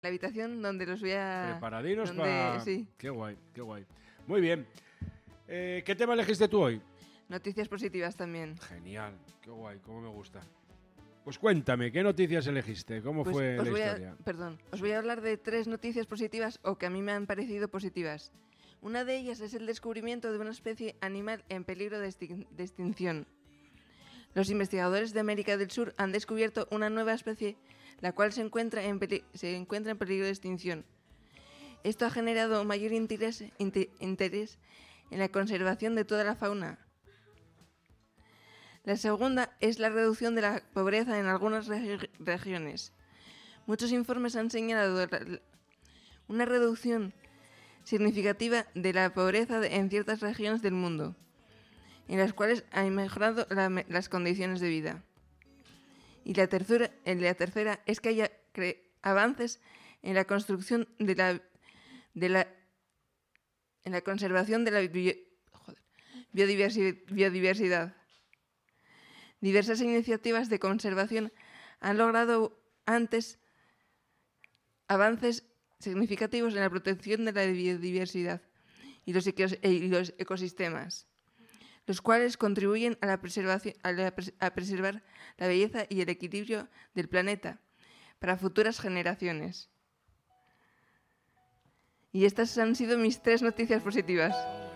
la habitación donde los voy a... Preparadinos para... Sí. Qué guay, qué guay. Muy bien. ¿Qué tema elegiste tú hoy? Noticias positivas también. Genial, qué guay, cómo me gusta. Pues cuéntame, ¿qué noticias elegiste? ¿Cómo fue la historia? Os voy a hablar de 3 noticias positivas o que a mí me han parecido positivas. Una de ellas es el descubrimiento de una especie animal en peligro de extinción. Los investigadores de América del Sur han descubierto una nueva especie, la cual se encuentra en peligro de extinción. Esto ha generado mayor interés en la conservación de toda la fauna. La segunda es la reducción de la pobreza en algunas regiones. Muchos informes han señalado una reducción significativa de la pobreza en ciertas regiones del mundo, en las cuales han mejorado las condiciones de vida. Y la tercera es que haya avances en la construcción en la conservación de la biodiversidad. Diversas iniciativas de conservación han logrado antes avances significativos en la protección de la biodiversidad y los ecosistemas, los cuales contribuyen a preservar la belleza y el equilibrio del planeta para futuras generaciones. Y estas han sido mis 3 noticias positivas.